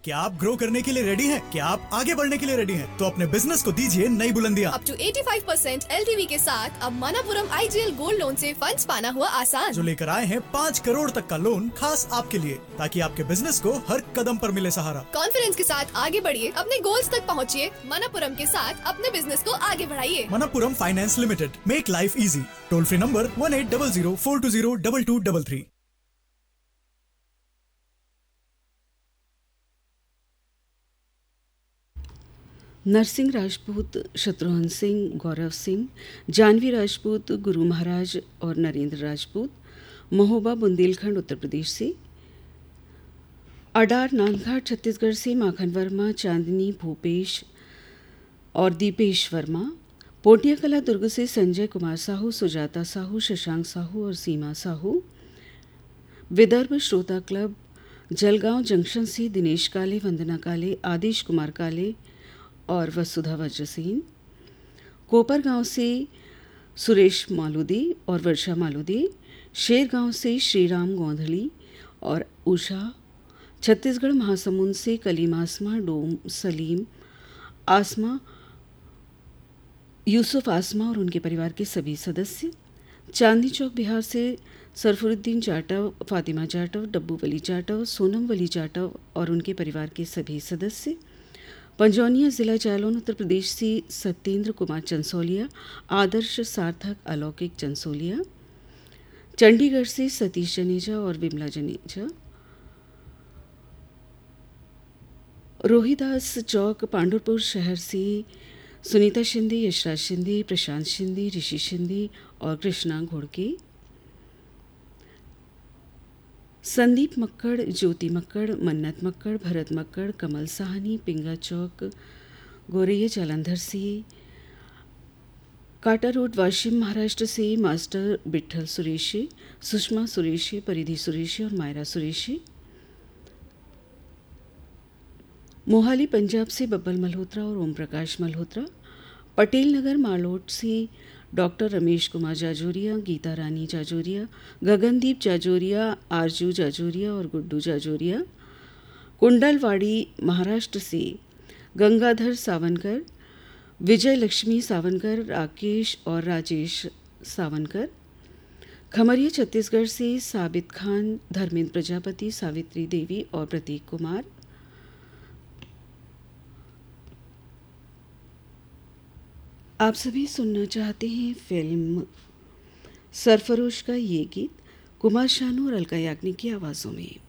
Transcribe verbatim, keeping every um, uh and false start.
क्या आप ग्रो करने के लिए रेडी हैं? क्या आप आगे बढ़ने के लिए रेडी हैं? तो अपने बिजनेस को दीजिए नई बुलंदियां। अप टू पचासी परसेंट एलटीवी के साथ अब मनापुरम आईजीएल गोल्ड लोन से फंड्स पाना हुआ आसान। जो लेकर आए हैं पाँच करोड़ तक का लोन खास आपके लिए, ताकि आपके बिजनेस को हर कदम पर मिले सहारा। कॉन्फिडेंस के साथ आगे बढ़िए, अपने गोल्स तक पहुंचिए। मनापुरम के साथ अपने बिजनेस को आगे बढ़ाइए। Manappuram finance limited, make life easy. Toll free number one eight double zero four to zero double two double three. Narasimha Rajput, Shatrughan Singh, Gaurav Singh, Janvi Rajput, Guru Maharaj और नरेंद्र राजपूत, महोबा बुंदेलखंड उत्तर प्रदेश से। अडार नांदघाट छत्तीसगढ़ से माखन वर्मा, चांदनी भूपेश और दीपेश वर्मा। पोटिया कला दुर्ग से संजय कुमार साहू, सुजाता साहू, शशांक साहू और सीमा साहू। विदर्भ श्रोता क्लब जलगांव जंक्शन से दिनेश काले, वंदना काले, आदेश कुमार काले और वसुधा वज्रसेन। कोपर गांव से सुरेश मालूदे और वर्षा मालूदे। शेरगांव से श्रीराम गोंधली और उषा। छत्तीसगढ़ महासमुंद से कलीम आसमा, डोम सलीम, आसमा, यूसुफ आसमा और उनके परिवार के सभी सदस्य। चांदनी चौक बिहार से सरफरुद्दीन जाटव, फातिमा जाटव, डब्बू वली जाटव, सोनम वली जाटव और उनके परिवार के सभी सदस्य। पंजौनिया जिला जालौन उत्तर प्रदेश से सत्येंद्र कुमार चंसोलिया, आदर्श सार्थक, अलौकिक चंसोलिया। चंडीगढ़ से सतीश जनेजा और विमला जनेजा। रोहिदास चौक पांडुरपुर शहर से सुनीता शिंदे, यशराज शिंदे, प्रशांत शिंदे, ऋषि शिंदे और कृष्णा घोड़के। संदीप मक्कड़, ज्योति मक्कड़, मन्नत मक्कड़, भरत मक्कड़, कमल साहनी, पिंगा चौक, गोरैया जालंधर से। काटा रोड वाशिम महाराष्ट्र से मास्टर बिट्ठल सुरेशी, सुषमा सुरेशी, परिधि सुरेशी और मायरा सुरेशी। मोहाली पंजाब से बब्बल मल्होत्रा और ओम प्रकाश मल्होत्रा। पटेल नगर मालोट से डॉक्टर रमेश कुमार जाजोरिया, गीता रानी जाजोरिया, गगनदीप जाजोरिया, आरजू जाजोरिया और गुड्डू जाजोरिया। कुंडलवाड़ी महाराष्ट्र से गंगाधर सावनकर, विजय लक्ष्मी सावनकर, राकेश और राजेश सावनकर। खमरिया छत्तीसगढ़ से साबित खान, धर्मेंद्र प्रजापति, सावित्री देवी और प्रतीक कुमार। आप सभी सुनना चाहते हैं फिल्म सरफरोश का ये गीत कुमार शानू और अलका याग्निक की आवाज़ों में।